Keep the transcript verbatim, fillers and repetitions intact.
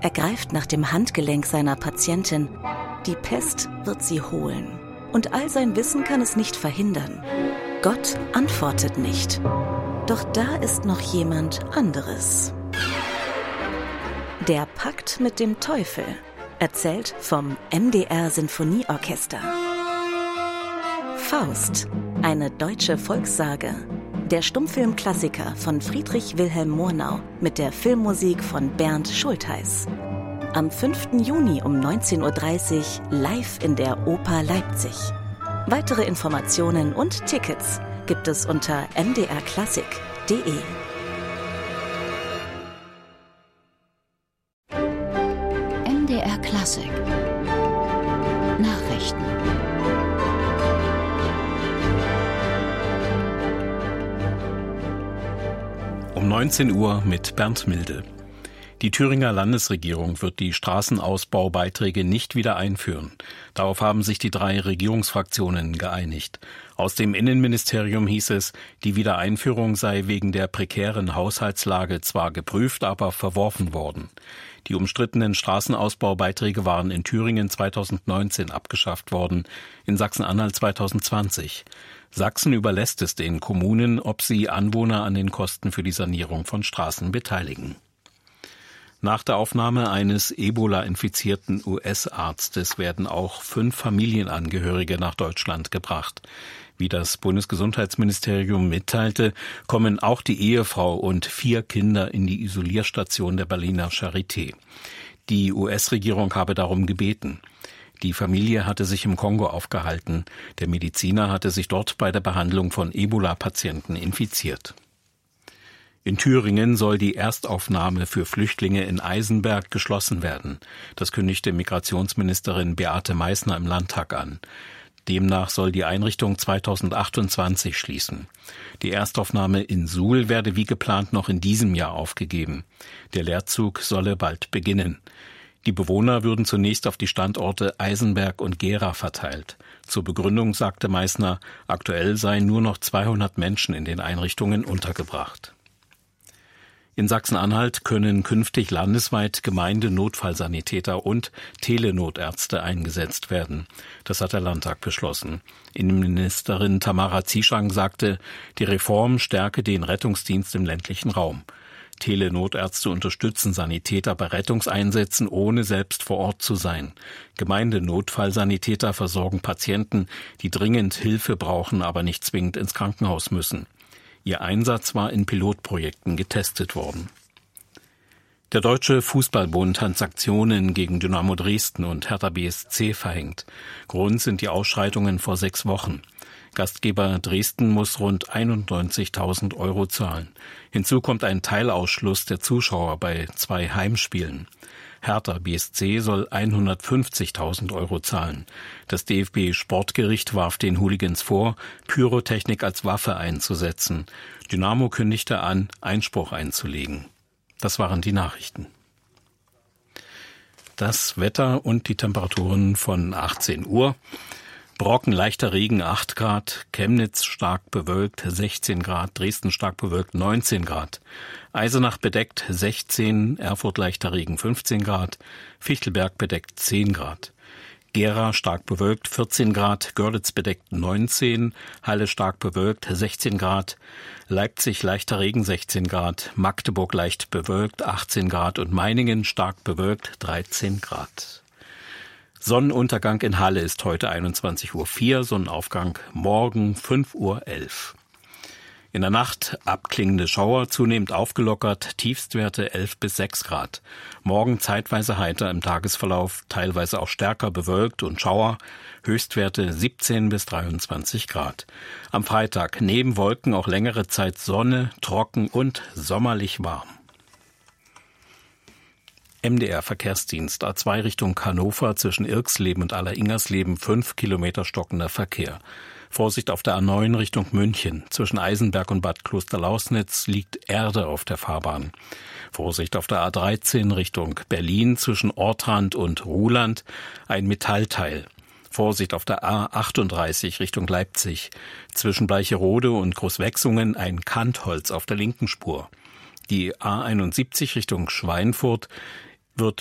Er greift nach dem Handgelenk seiner Patientin. Die Pest wird sie holen. Und all sein Wissen kann es nicht verhindern. Gott antwortet nicht. Doch da ist noch jemand anderes. Der Pakt mit dem Teufel. Erzählt vom M D R Sinfonieorchester. Faust. Eine deutsche Volkssage. Der Stummfilmklassiker von Friedrich Wilhelm Murnau mit der Filmmusik von Bernd Schultheis. Am fünften Juni um neunzehn Uhr dreißig live in der Oper Leipzig. Weitere Informationen und Tickets gibt es unter m d r klassik punkt d e. M D R Klassik Nachrichten. Um neunzehn Uhr mit Bernd Milde. Die Thüringer Landesregierung wird die Straßenausbaubeiträge nicht wieder einführen. Darauf haben sich die drei Regierungsfraktionen geeinigt. Aus dem Innenministerium hieß es, die Wiedereinführung sei wegen der prekären Haushaltslage zwar geprüft, aber verworfen worden. Die umstrittenen Straßenausbaubeiträge waren in Thüringen zweitausendneunzehn abgeschafft worden, in Sachsen-Anhalt zweitausendzwanzig. Sachsen überlässt es den Kommunen, ob sie Anwohner an den Kosten für die Sanierung von Straßen beteiligen. Nach der Aufnahme eines Ebola-infizierten U S-Arztes werden auch fünf Familienangehörige nach Deutschland gebracht. Wie das Bundesgesundheitsministerium mitteilte, kommen auch die Ehefrau und vier Kinder in die Isolierstation der Berliner Charité. Die U S-Regierung habe darum gebeten. Die Familie hatte sich im Kongo aufgehalten. Der Mediziner hatte sich dort bei der Behandlung von Ebola-Patienten infiziert. In Thüringen soll die Erstaufnahme für Flüchtlinge in Eisenberg geschlossen werden. Das kündigte Migrationsministerin Beate Meißner im Landtag an. Demnach soll die Einrichtung zweitausendachtundzwanzig schließen. Die Erstaufnahme in Suhl werde wie geplant noch in diesem Jahr aufgegeben. Der Leerzug solle bald beginnen. Die Bewohner würden zunächst auf die Standorte Eisenberg und Gera verteilt. Zur Begründung sagte Meißner, aktuell seien nur noch zweihundert Menschen in den Einrichtungen untergebracht. In Sachsen-Anhalt können künftig landesweit Gemeindenotfallsanitäter und Telenotärzte eingesetzt werden. Das hat der Landtag beschlossen. Innenministerin Tamara Zieschang sagte, die Reform stärke den Rettungsdienst im ländlichen Raum. Telenotärzte unterstützen Sanitäter bei Rettungseinsätzen, ohne selbst vor Ort zu sein. Gemeindenotfallsanitäter versorgen Patienten, die dringend Hilfe brauchen, aber nicht zwingend ins Krankenhaus müssen. Ihr Einsatz war in Pilotprojekten getestet worden. Der Deutsche Fußballbund hat Sanktionen gegen Dynamo Dresden und Hertha B S C verhängt. Grund sind die Ausschreitungen vor sechs Wochen. Gastgeber Dresden muss rund einundneunzigtausend Euro zahlen. Hinzu kommt ein Teilausschluss der Zuschauer bei zwei Heimspielen. Hertha B S C soll hundertfünfzigtausend Euro zahlen. Das D F B-Sportgericht warf den Hooligans vor, Pyrotechnik als Waffe einzusetzen. Dynamo kündigte an, Einspruch einzulegen. Das waren die Nachrichten. Das Wetter und die Temperaturen von achtzehn Uhr. Brocken, leichter Regen, acht Grad, Chemnitz stark bewölkt, sechzehn Grad, Dresden stark bewölkt, neunzehn Grad, Eisenach bedeckt, sechzehn, Erfurt leichter Regen, fünfzehn Grad, Fichtelberg bedeckt, zehn Grad, Gera stark bewölkt, vierzehn Grad, Görlitz bedeckt, neunzehn, Halle stark bewölkt, sechzehn Grad, Leipzig leichter Regen, sechzehn Grad, Magdeburg leicht bewölkt, achtzehn Grad und Meiningen stark bewölkt, dreizehn Grad. Sonnenuntergang in Halle ist heute einundzwanzig Uhr vier, Sonnenaufgang morgen fünf Uhr elf. In der Nacht abklingende Schauer, zunehmend aufgelockert, Tiefstwerte elf bis sechs Grad. Morgen zeitweise heiter im Tagesverlauf, teilweise auch stärker bewölkt und Schauer, Höchstwerte siebzehn bis dreiundzwanzig Grad. Am Freitag neben Wolken auch längere Zeit Sonne, trocken und sommerlich warm. M D R Verkehrsdienst, A zwei Richtung Hannover zwischen Irxleben und Aller-Ingersleben, fünf Kilometer stockender Verkehr. Vorsicht auf der A neun Richtung München. Zwischen Eisenberg und Bad Klosterlausnitz liegt Erde auf der Fahrbahn. Vorsicht auf der A dreizehn Richtung Berlin zwischen Ortrand und Ruhland, ein Metallteil. Vorsicht auf der A achtunddreißig Richtung Leipzig. Zwischen Bleicherode und Großwechsungen ein Kantholz auf der linken Spur. Die A einundsiebzig Richtung Schweinfurt